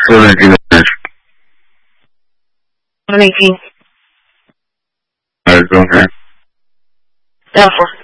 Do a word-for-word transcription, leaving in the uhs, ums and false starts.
说的这个我没听。 呃状态。 待会儿。